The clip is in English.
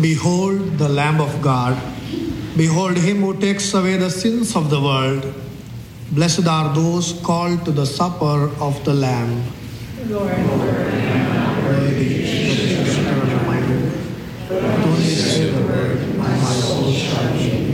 Behold the Lamb of God. Behold him who takes away the sins of the world. Blessed are those called to the supper of the Lamb. Lord, I am not worthy